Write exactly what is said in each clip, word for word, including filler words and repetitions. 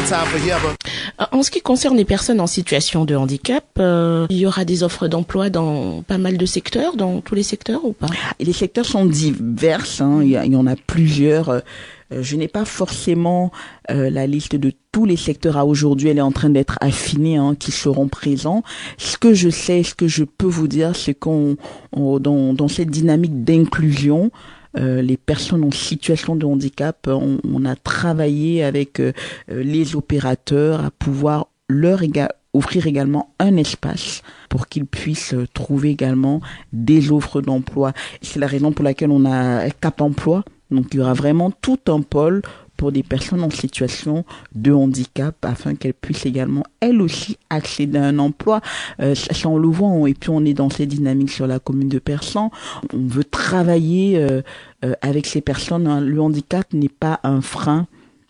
En ce qui concerne les personnes en situation de handicap, euh, il y aura des offres d'emploi dans pas mal de secteurs, dans tous les secteurs ou pas? Les secteurs sont divers, hein, il, y a, il y en a plusieurs. Euh, je n'ai pas forcément euh, la liste de tous les secteurs à aujourd'hui, elle est en train d'être affinée, hein, qui seront présents. Ce que je sais, ce que je peux vous dire, c'est qu'on on, dans, dans cette dynamique d'inclusion, Euh, les personnes en situation de handicap, on, on a travaillé avec euh, les opérateurs à pouvoir leur éga- offrir également un espace pour qu'ils puissent trouver également des offres d'emploi. C'est la raison pour laquelle on a Cap Emploi. Donc il y aura vraiment tout un pôle pour des personnes en situation de handicap afin qu'elles puissent également, elles aussi, accéder à un emploi. Euh, ça, ça, on le voit, on, et puis on est dans ces dynamiques sur la commune de Persan. On veut travailler euh, euh, avec ces personnes. Hein. Le handicap n'est pas un frein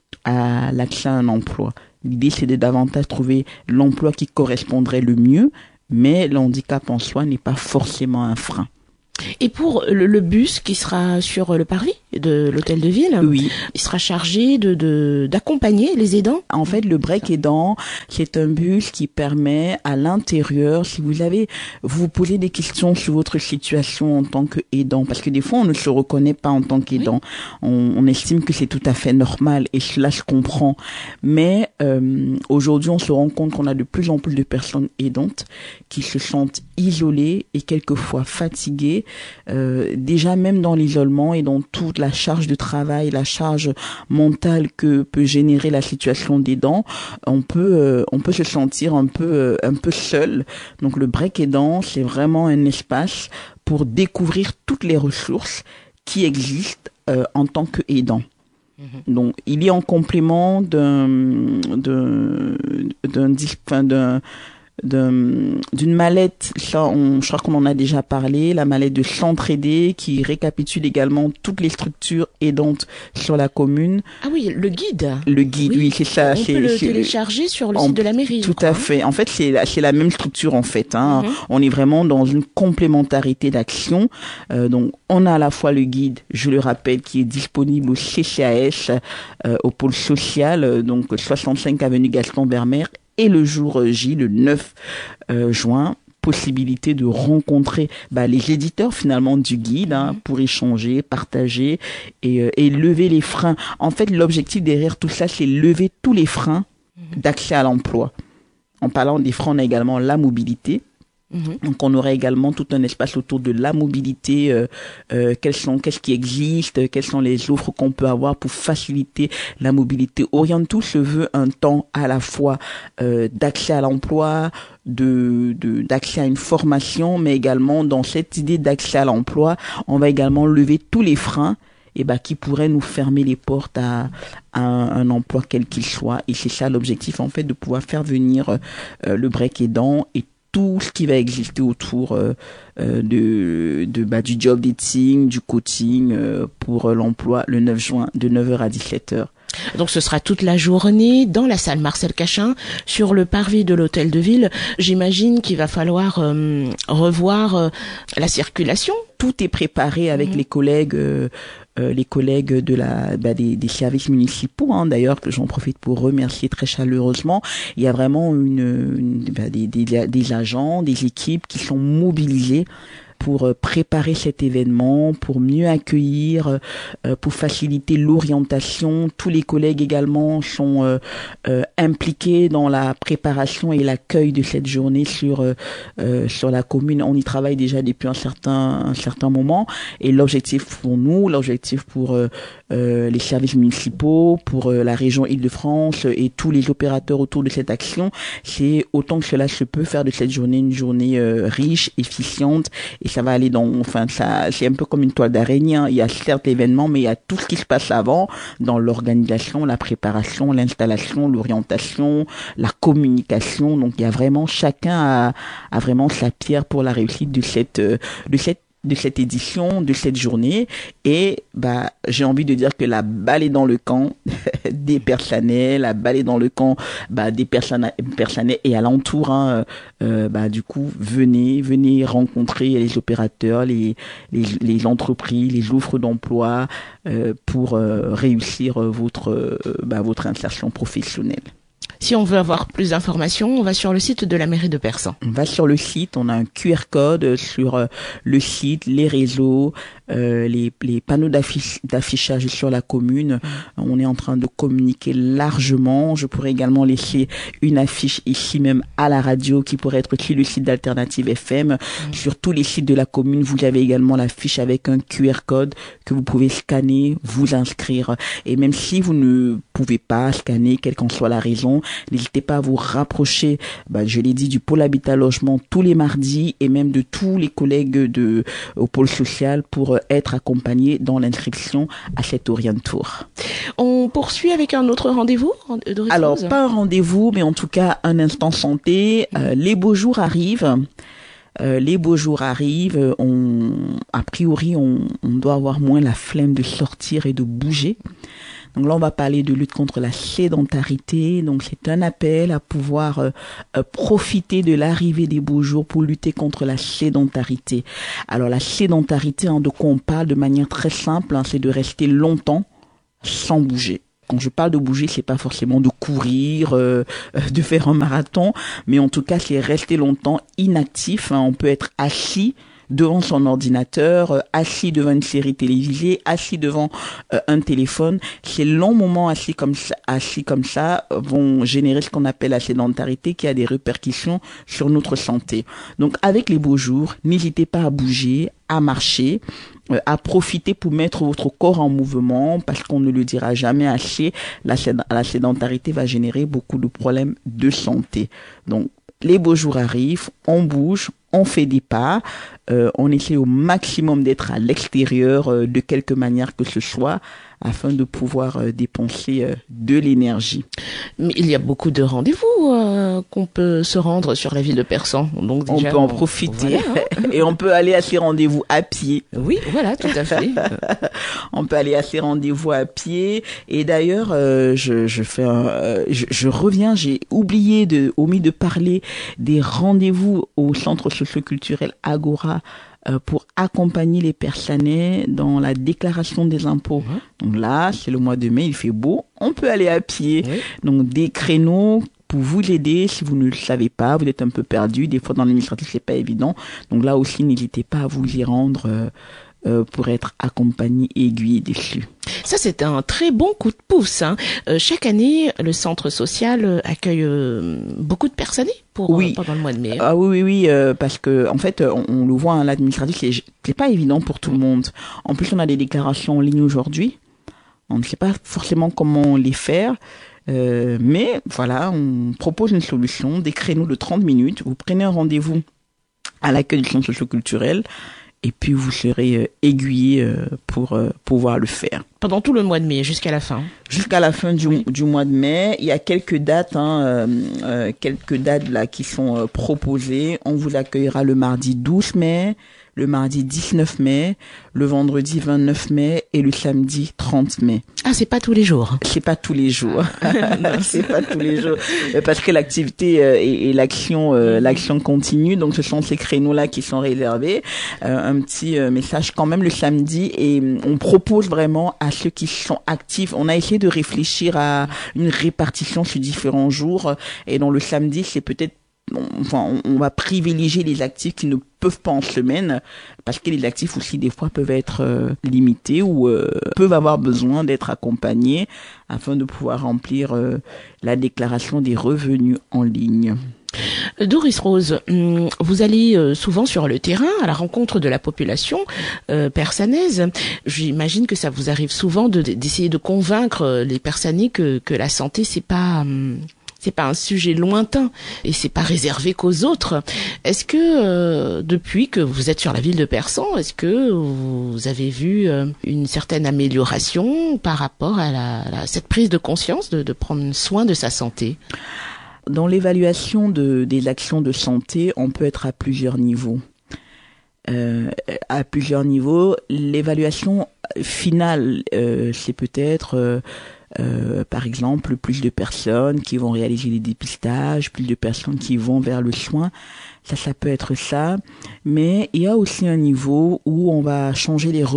à l'accès à un emploi. L'idée, c'est de davantage trouver l'emploi qui correspondrait le mieux, mais le handicap en soi n'est pas forcément un frein. Et pour le, le bus qui sera sur le parvis de l'hôtel de ville, oui, il sera chargé de, de d'accompagner les aidants. En fait, le break aidant, c'est un bus qui permet à l'intérieur, si vous avez, vous vous posez des questions sur votre situation en tant qu'aidant, parce que des fois on ne se reconnaît pas en tant qu'aidant. Oui. On, on estime que c'est tout à fait normal et cela se comprend. Mais euh, aujourd'hui, on se rend compte qu'on a de plus en plus de personnes aidantes qui se sentent isolées et quelquefois fatiguées. Euh, déjà même dans l'isolement et dans toute la charge de travail, la charge mentale que peut générer la situation d'aidant, on peut euh, on peut se sentir un peu euh, un peu seul. Donc le break aidant, c'est vraiment un espace pour découvrir toutes les ressources qui existent euh, en tant qu'aidant. Mmh. Donc il est en complément d'un d'un d'un, d'un, d'un D'un, d'une mallette, ça on, je crois qu'on en a déjà parlé, la mallette de s'entraider qui récapitule également toutes les structures aidantes sur la commune. Ah oui, le guide. Le guide, oui, oui c'est ça. On c'est, peut le c'est, télécharger sur le on, site de la mairie. Tout à fait. En fait, c'est, c'est la même structure en fait. Hein. Mm-hmm. On est vraiment dans une complémentarité d'action. Euh, donc, on a à la fois le guide, je le rappelle, qui est disponible au C C A S, euh, au pôle social, euh, donc soixante-cinq avenue Gaston Bermer. Et le jour J, le neuf euh, juin, possibilité de rencontrer bah, les éditeurs finalement du guide hein, pour échanger, partager et, euh, et lever les freins. En fait, l'objectif derrière tout ça, c'est lever tous les freins d'accès à l'emploi. En parlant des freins, on a également la mobilité. Mmh. Donc on aurait également tout un espace autour de la mobilité, euh, euh, quels sont, qu'est-ce qui existe, quelles sont les offres qu'on peut avoir pour faciliter la mobilité. Orientou se veut un temps à la fois euh, d'accès à l'emploi, de, de d'accès à une formation, mais également dans cette idée d'accès à l'emploi, on va également lever tous les freins et bah qui pourraient nous fermer les portes à, à un, un emploi quel qu'il soit. Et c'est ça l'objectif en fait, de pouvoir faire venir euh, le break aidant et tout ce qui va exister autour euh, de, de bah, du job dating, du coaching euh, pour l'emploi le neuf juin de neuf heures à dix-sept heures. Donc ce sera toute la journée dans la salle Marcel Cachin, sur le parvis de l'hôtel de ville. J'imagine qu'il va falloir euh, revoir euh, la circulation. Tout est préparé avec mmh. les collègues, euh, euh, les collègues de la, bah, des, des services municipaux. Hein, d'ailleurs, que j'en profite pour remercier très chaleureusement. Il y a vraiment une, une bah, des, des, des agents, des équipes qui sont mobilisées pour préparer cet événement, pour mieux accueillir, euh, pour faciliter l'orientation. Tous les collègues également sont euh, euh, impliqués dans la préparation et l'accueil de cette journée sur euh, sur la commune. On y travaille déjà depuis un certain un certain moment et l'objectif pour nous, l'objectif pour euh, euh, les services municipaux, pour euh, la région Île-de-France et tous les opérateurs autour de cette action, c'est autant que cela se peut faire de cette journée une journée euh, riche, efficiente. Et ça va aller dans, enfin, ça, c'est un peu comme une toile d'araignée. Hein. Il y a certes l'événement, mais il y a tout ce qui se passe avant, dans l'organisation, la préparation, l'installation, l'orientation, la communication. Donc, il y a vraiment, chacun a, a vraiment sa pierre pour la réussite de cette, de cette de cette édition, de cette journée. Et bah j'ai envie de dire que la balle est dans le camp des Persanais, la balle est dans le camp bah, des Persanais, Persanais et alentours. Hein, euh, bah, du coup, venez, venez rencontrer les opérateurs, les, les, les entreprises, les offres d'emploi euh, pour euh, réussir votre, euh, bah, votre insertion professionnelle. Si on veut avoir plus d'informations, on va sur le site de la mairie de Persan. On va sur le site, on a un Q R code sur euh, le site, les réseaux, euh, les, les panneaux d'affiche, d'affichage sur la commune. On est en train de communiquer largement. Je pourrais également laisser une affiche ici même à la radio qui pourrait être sur le site d'Alternative F M. Mmh. Sur tous les sites de la commune, vous avez également l'affiche avec un Q R code que vous pouvez scanner, vous inscrire. Et même si vous ne pouvez pas scanner, quelle qu'en soit la raison, n'hésitez pas à vous rapprocher, bah, je l'ai dit, du pôle habitat logement tous les mardis et même de tous les collègues de, au pôle social pour être accompagnés dans l'inscription à cet Orient Tour. On poursuit avec un autre rendez-vous, Doris Alors, Rose. pas un rendez-vous, mais en tout cas un instant santé. Euh, les beaux jours arrivent. Euh, les beaux jours arrivent. On, a priori, on, on doit avoir moins la flemme de sortir et de bouger. Donc là, on va parler de lutte contre la sédentarité. Donc c'est un appel à pouvoir euh, euh, profiter de l'arrivée des beaux jours pour lutter contre la sédentarité. Alors la sédentarité, hein, de quoi on parle de manière très simple, hein, c'est de rester longtemps sans bouger. Quand je parle de bouger, c'est pas forcément de courir, euh, de faire un marathon, mais en tout cas, c'est rester longtemps inactif. Hein. On peut être assis devant son ordinateur, euh, assis devant une série télévisée, assis devant euh, un téléphone. Ces longs moments assis comme ça, assis comme ça euh, vont générer ce qu'on appelle la sédentarité, qui a des répercussions sur notre santé. Donc, avec les beaux jours, n'hésitez pas à bouger, à marcher, euh, à profiter pour mettre votre corps en mouvement, parce qu'on ne le dira jamais assez, la, la sédentarité va générer beaucoup de problèmes de santé. Donc, les beaux jours arrivent, on bouge, on fait des pas, euh, on essaie au maximum d'être à l'extérieur euh, de quelque manière que ce soit, afin de pouvoir euh, dépenser euh, de l'énergie. Mais il y a beaucoup de rendez-vous euh, qu'on peut se rendre sur la ville de Persan. Donc déjà, on peut en profiter, voilà, hein. Et on peut aller à ces rendez-vous à pied. Oui, voilà, tout à fait. On peut aller à ces rendez-vous à pied. Et d'ailleurs, euh, je, je fais, un, euh, je, je reviens. J'ai oublié de, omis de parler des rendez-vous au centre socioculturel Agora pour accompagner les Persanais dans la déclaration des impôts. Mmh. Donc là, c'est le mois de mai, il fait beau, on peut aller à pied. Oui. Donc des créneaux pour vous aider si vous ne le savez pas, vous êtes un peu perdu, des fois dans l'administratif c'est pas évident. Donc là aussi, n'hésitez pas à vous y rendre euh, euh, pour être accompagné, aiguillé dessus. Ça, c'est un très bon coup de pouce. Hein. Euh, chaque année, le centre social accueille euh, beaucoup de personnes pour oui. euh, pendant le mois de mai. Ah oui, oui, oui, euh, parce que en fait, on, on le voit, hein, l'administratif, c'est, c'est pas évident pour tout le monde. En plus, on a des déclarations en ligne aujourd'hui. On ne sait pas forcément comment les faire. Euh, mais voilà, on propose une solution, des créneaux de trente minutes. Vous prenez un rendez-vous à l'accueil du centre socio-culturel. Et puis vous serez euh, aiguillé euh, pour euh, pouvoir le faire. Pendant tout le mois de mai, jusqu'à la fin. Jusqu'à la fin du, oui. du mois de mai, il y a quelques dates, hein, euh, euh, quelques dates là qui sont euh, proposées. On vous accueillera le mardi douze mai, le mardi dix-neuf mai, le vendredi vingt-neuf mai et le samedi trente mai. Ah, c'est pas tous les jours. C'est pas tous les jours. C'est pas tous les jours parce que l'activité euh, et, et l'action, euh, l'action continue. Donc ce sont ces créneaux-là qui sont réservés. Euh, un petit euh, message quand même le samedi et on propose vraiment à ceux qui sont actifs. On a essayé de réfléchir à une répartition sur différents jours et dans le samedi, c'est peut-être Enfin, on va privilégier les actifs qui ne peuvent pas en semaine parce que les actifs aussi des fois peuvent être euh, limités ou euh, peuvent avoir besoin d'être accompagnés afin de pouvoir remplir euh, la déclaration des revenus en ligne. Doris Rose, vous allez souvent sur le terrain à la rencontre de la population euh, persanaise. J'imagine que ça vous arrive souvent de, d'essayer de convaincre les Persanais que, que la santé c'est pas hum, c'est pas un sujet lointain et c'est pas réservé qu'aux autres. Est-ce que euh, depuis que vous êtes sur la ville de Persan, est-ce que vous avez vu euh, une certaine amélioration par rapport à, la, à cette prise de conscience de, de prendre soin de sa santé? Dans l'évaluation de, des actions de santé, on peut être à plusieurs niveaux. Euh, à plusieurs niveaux, l'évaluation finale, euh, c'est peut-être euh, Euh, par exemple, plus de personnes qui vont réaliser des dépistages, plus de personnes qui vont vers le soin. Ça, ça peut être ça. Mais il y a aussi un niveau où on va changer les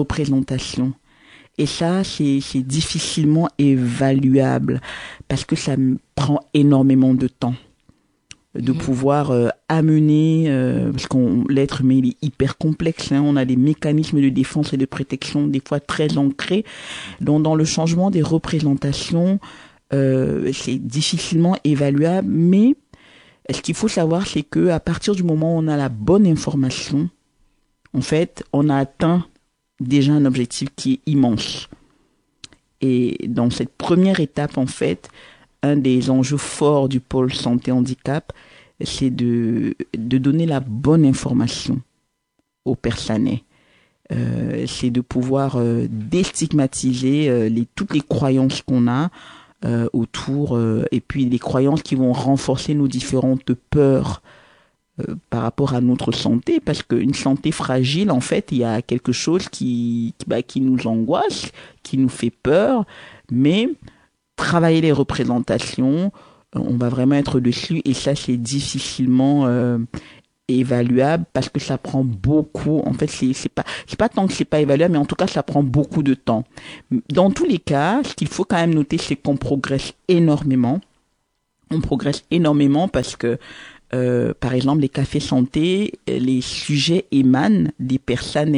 représentations. Et ça, c'est, c'est difficilement évaluable parce que ça prend énormément de temps de mmh. pouvoir euh, amener, euh, parce qu'on l'être humain il est hyper complexe, hein, on a des mécanismes de défense et de protection des fois très ancrés, donc dans le changement des représentations, euh, c'est difficilement évaluable, mais ce qu'il faut savoir, c'est que à partir du moment où on a la bonne information, en fait, on a atteint déjà un objectif qui est immense. Et dans cette première étape, en fait, un des enjeux forts du pôle santé handicap, c'est de, de donner la bonne information aux personnes. Euh, c'est de pouvoir euh, déstigmatiser euh, les, toutes les croyances qu'on a euh, autour, euh, et puis les croyances qui vont renforcer nos différentes peurs euh, par rapport à notre santé, parce qu'une santé fragile, en fait, il y a quelque chose qui, qui, bah, qui nous angoisse, qui nous fait peur, mais travailler les représentations, on va vraiment être dessus, et ça c'est difficilement euh, évaluable parce que ça prend beaucoup. En fait, c'est c'est pas c'est pas tant que c'est pas évaluable, mais en tout cas ça prend beaucoup de temps. Dans tous les cas, ce qu'il faut quand même noter, c'est qu'on progresse énormément. On progresse énormément parce que euh, par exemple les cafés santé, les sujets émanent des personnes